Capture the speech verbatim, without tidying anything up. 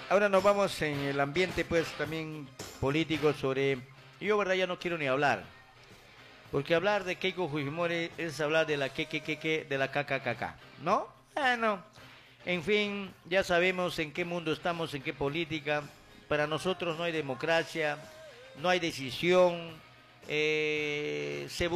ahora nos vamos en el ambiente, pues, también político sobre... Yo, verdad, ya no quiero ni hablar. Porque hablar de Keiko Fujimori es hablar de la que, que, que, que, de la caca, caca, ¿no? Bueno, en fin, ya sabemos en qué mundo estamos, en qué política. Para nosotros no hay democracia, no hay decisión, eh, se